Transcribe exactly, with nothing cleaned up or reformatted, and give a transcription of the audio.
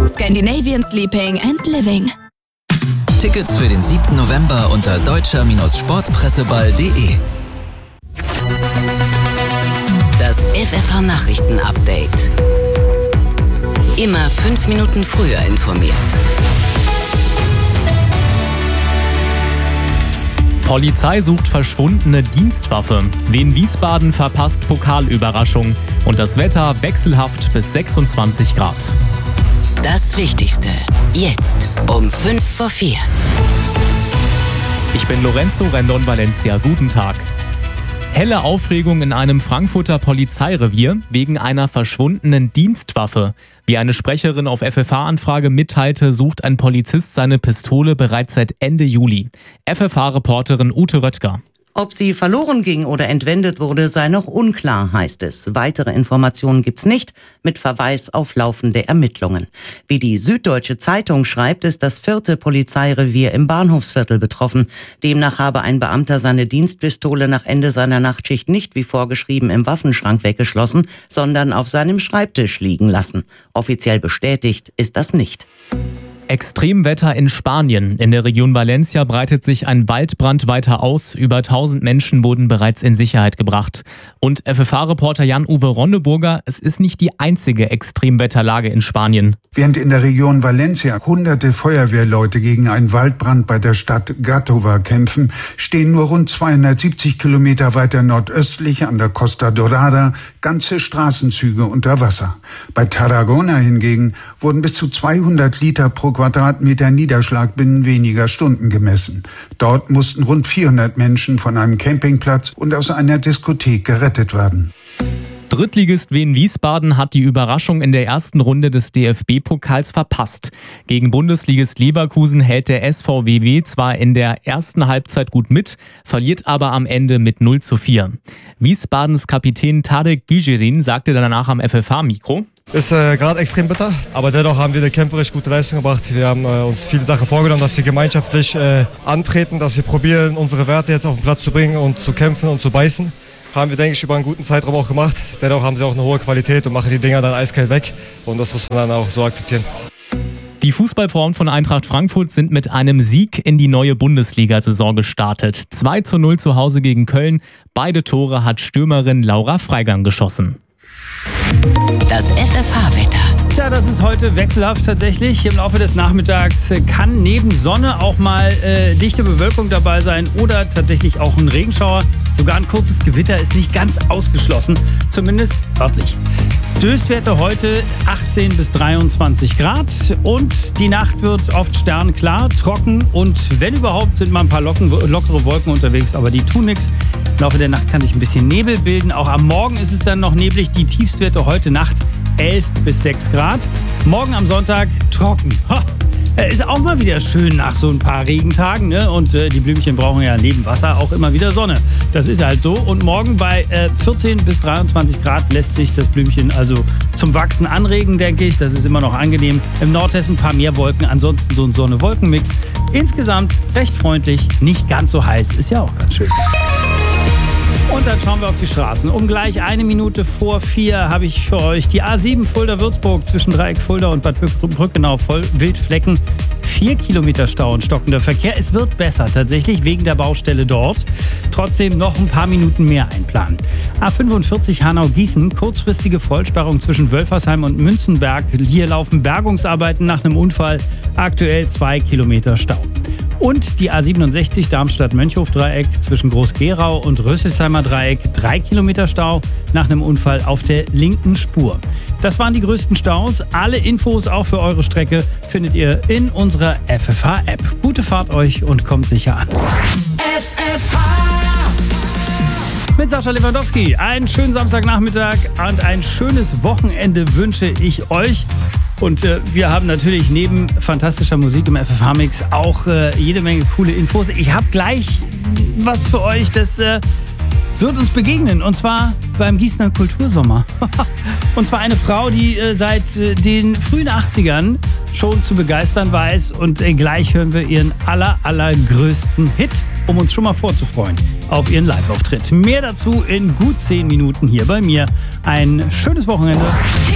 Scandinavian Sleeping and Living. Tickets für den siebten November unter deutscher-sportpresseball punkt de. Das F F H-Nachrichten-Update. Immer fünf Minuten früher informiert. Polizei sucht verschwundene Dienstwaffe. Wien Wiesbaden verpasst Pokalüberraschung. Und das Wetter wechselhaft bis sechsundzwanzig Grad. Das Wichtigste. Jetzt um fünf vor vier. Ich bin Lorenzo Rendon Valencia. Guten Tag. Helle Aufregung in einem Frankfurter Polizeirevier wegen einer verschwundenen Dienstwaffe. Wie eine Sprecherin auf F F H-Anfrage mitteilte, sucht ein Polizist seine Pistole bereits seit Ende Juli. F F H-Reporterin Ute Röttger. Ob sie verloren ging oder entwendet wurde, sei noch unklar, heißt es. Weitere Informationen gibt's nicht, mit Verweis auf laufende Ermittlungen. Wie die Süddeutsche Zeitung schreibt, ist das vierte Polizeirevier im Bahnhofsviertel betroffen. Demnach habe ein Beamter seine Dienstpistole nach Ende seiner Nachtschicht nicht wie vorgeschrieben im Waffenschrank weggeschlossen, sondern auf seinem Schreibtisch liegen lassen. Offiziell bestätigt ist das nicht. Extremwetter in Spanien. In der Region Valencia breitet sich ein Waldbrand weiter aus. Über tausend Menschen wurden bereits in Sicherheit gebracht. Und F F H-Reporter Jan-Uwe Ronneburger, es ist nicht die einzige Extremwetterlage in Spanien. Während in der Region Valencia hunderte Feuerwehrleute gegen einen Waldbrand bei der Stadt Gàtova kämpfen, stehen nur rund zweihundertsiebzig Kilometer weiter nordöstlich an der Costa Dorada ganze Straßenzüge unter Wasser. Bei Tarragona hingegen wurden bis zu zweihundert Liter pro Quadratmeter Niederschlag binnen weniger Stunden gemessen. Dort mussten rund vierhundert Menschen von einem Campingplatz und aus einer Diskothek gerettet werden. Drittligist Wien Wiesbaden hat die Überraschung in der ersten Runde des D F B-Pokals verpasst. Gegen Bundesligist Leverkusen hält der S V W W zwar in der ersten Halbzeit gut mit, verliert aber am Ende mit null zu vier. Wiesbadens Kapitän Tarek Gücerin sagte danach am F F H-Mikro: Ist äh, gerade extrem bitter, aber dennoch haben wir eine kämpferisch gute Leistung gebracht. Wir haben äh, uns viele Sachen vorgenommen, dass wir gemeinschaftlich äh, antreten, dass wir probieren, unsere Werte jetzt auf den Platz zu bringen und zu kämpfen und zu beißen. Haben wir, denke ich, über einen guten Zeitraum auch gemacht. Dennoch haben sie auch eine hohe Qualität und machen die Dinger dann eiskalt weg. Und das muss man dann auch so akzeptieren. Die Fußballfrauen von Eintracht Frankfurt sind mit einem Sieg in die neue Bundesliga-Saison gestartet. zwei zu null zu Hause gegen Köln. Beide Tore hat Stürmerin Laura Freigang geschossen. Das F F H-Wetter. Ja, das ist heute wechselhaft tatsächlich. Im Laufe des Nachmittags kann neben Sonne auch mal äh, dichte Bewölkung dabei sein oder tatsächlich auch ein Regenschauer. Sogar ein kurzes Gewitter ist nicht ganz ausgeschlossen, zumindest örtlich. Höchstwerte heute achtzehn bis dreiundzwanzig Grad und die Nacht wird oft sternklar, trocken und wenn überhaupt sind mal ein paar Locken, lockere Wolken unterwegs, aber die tun nichts. Im Laufe der Nacht kann sich ein bisschen Nebel bilden. Auch am Morgen ist es dann noch neblig. Die Tiefstwerte heute Nacht elf bis sechs Grad. Morgen am Sonntag trocken. Ha! Ist auch mal wieder schön nach so ein paar Regentagen, ne? Und äh, die Blümchen brauchen ja neben Wasser auch immer wieder Sonne. Das ist halt so. Und morgen bei äh, vierzehn bis dreiundzwanzig Grad lässt sich das Blümchen also zum Wachsen anregen, denke ich. Das ist immer noch angenehm. Im Nordhessen ein paar mehr Wolken, ansonsten so ein Sonne-Wolken-Mix. Insgesamt recht freundlich, nicht ganz so heiß. Ist ja auch ganz schön. Und dann schauen wir auf die Straßen. Um gleich eine Minute vor vier habe ich für euch die A sieben Fulda-Würzburg zwischen Dreieck Fulda und Bad Brückenau voll Wildflecken. Vier Kilometer Stau und stockender Verkehr. Es wird besser tatsächlich wegen der Baustelle dort. Trotzdem noch ein paar Minuten mehr einplanen. A fünfundvierzig Hanau-Gießen, kurzfristige Vollsperrung zwischen Wölfersheim und Münzenberg. Hier laufen Bergungsarbeiten nach einem Unfall. Aktuell zwei Kilometer Stau. Und die A siebenundsechzig Darmstadt-Mönchhof-Dreieck zwischen Groß-Gerau und Rösselsheimer Dreieck. Drei Kilometer Stau nach einem Unfall auf der linken Spur. Das waren die größten Staus. Alle Infos auch für eure Strecke findet ihr in unserer F F H-App. Gute Fahrt euch und kommt sicher an. F F H Mit Sascha Lewandowski. Einen schönen Samstagnachmittag und ein schönes Wochenende wünsche ich euch. Und äh, wir haben natürlich neben fantastischer Musik im F F H-Mix auch äh, jede Menge coole Infos. Ich habe gleich was für euch, das äh, wird uns begegnen. Und zwar beim Gießener Kultursommer. Und zwar eine Frau, die äh, seit äh, den frühen achtzigern schon zu begeistern weiß. Und äh, gleich hören wir ihren aller, allergrößten Hit, um uns schon mal vorzufreuen auf ihren Live-Auftritt. Mehr dazu in gut zehn Minuten hier bei mir. Ein schönes Wochenende.